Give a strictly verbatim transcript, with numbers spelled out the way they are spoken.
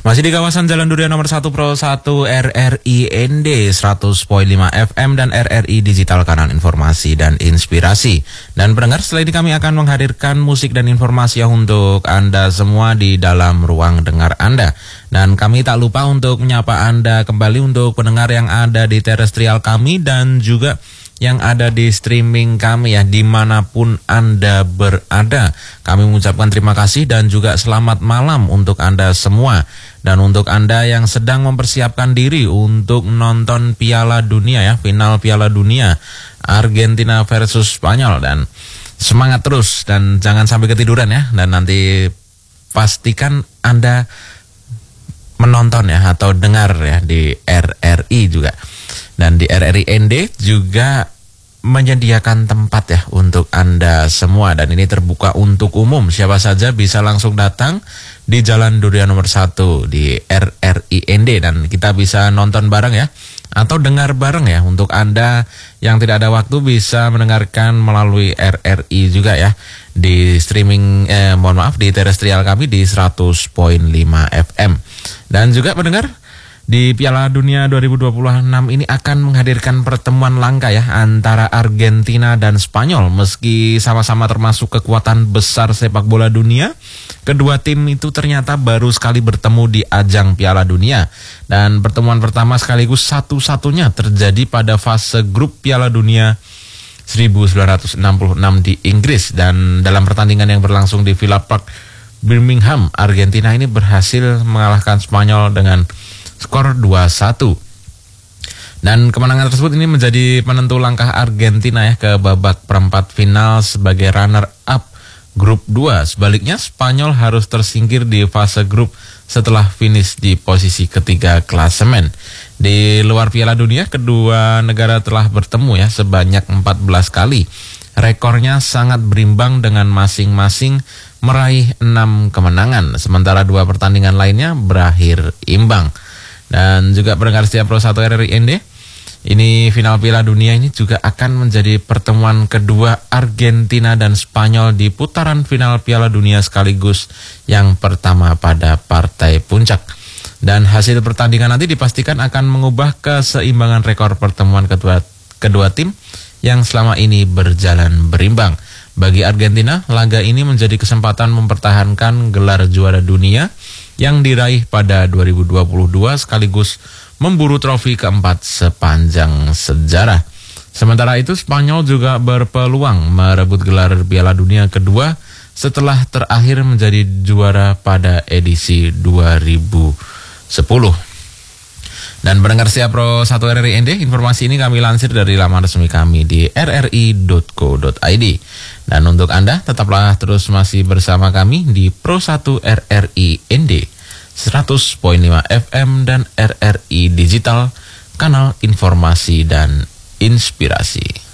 Masih di kawasan Jalan Durian nomor satu Pro satu R R I N D seratus koma lima F M dan R R I Digital, kanal informasi dan inspirasi. Dan pendengar, setelah ini kami akan menghadirkan musik dan informasi untuk Anda semua di dalam ruang dengar Anda. Dan kami tak lupa untuk menyapa Anda kembali untuk pendengar yang ada di terestrial kami dan juga yang ada di streaming kami ya, dimanapun Anda berada. Kami mengucapkan terima kasih dan juga selamat malam untuk Anda semua. Dan untuk Anda yang sedang mempersiapkan diri untuk nonton Piala Dunia ya, final Piala Dunia Argentina versus Spanyol, dan semangat terus dan jangan sampai ketiduran ya. Dan nanti pastikan Anda menonton ya atau dengar ya di R R I juga. Dan di R R I N D juga menyediakan tempat ya untuk Anda semua, dan ini terbuka untuk umum. Siapa saja bisa langsung datang di Jalan Durian nomor satu di R R I N D, dan kita bisa nonton bareng ya atau dengar bareng ya. Untuk Anda yang tidak ada waktu bisa mendengarkan melalui R R I juga ya di streaming eh, mohon maaf di terestrial kami di seratus koma lima F M. Dan juga mendengar di Piala Dunia dua ribu dua puluh enam ini akan menghadirkan pertemuan langka ya antara Argentina dan Spanyol. Meski sama-sama termasuk kekuatan besar sepak bola dunia, kedua tim itu ternyata baru sekali bertemu di ajang Piala Dunia. Dan pertemuan pertama sekaligus satu-satunya terjadi pada fase grup Piala Dunia seribu sembilan ratus enam puluh enam di Inggris. Dan dalam pertandingan yang berlangsung di Villa Park, Birmingham, Argentina ini berhasil mengalahkan Spanyol dengan skor dua satu. Dan kemenangan tersebut ini menjadi penentu langkah Argentina ya ke babak perempat final sebagai runner up grup dua. Sebaliknya Spanyol harus tersingkir di fase grup setelah finish di posisi ketiga klasemen. Di luar Piala Dunia, kedua negara telah bertemu ya sebanyak empat belas kali. Rekornya sangat berimbang dengan masing-masing meraih enam kemenangan, sementara dua pertandingan lainnya berakhir imbang. Dan juga pendengar setia Pro satu R R I N D, ini final Piala Dunia ini juga akan menjadi pertemuan kedua Argentina dan Spanyol di putaran final Piala Dunia sekaligus yang pertama pada partai puncak. Dan hasil pertandingan nanti dipastikan akan mengubah keseimbangan rekor pertemuan kedua, kedua tim yang selama ini berjalan berimbang. Bagi Argentina, laga ini menjadi kesempatan mempertahankan gelar juara dunia yang diraih pada dua ribu dua puluh dua sekaligus memburu trofi keempat sepanjang sejarah. Sementara itu Spanyol juga berpeluang merebut gelar Piala Dunia kedua setelah terakhir menjadi juara pada edisi dua ribu sepuluh. Dan pendengar setia Pro satu R R I N D, informasi ini kami lansir dari laman resmi kami di r r i dot co dot i d. Dan untuk Anda, tetaplah terus masih bersama kami di Pro satu R R I N D seratus koma lima F M dan R R I Digital, kanal informasi dan inspirasi.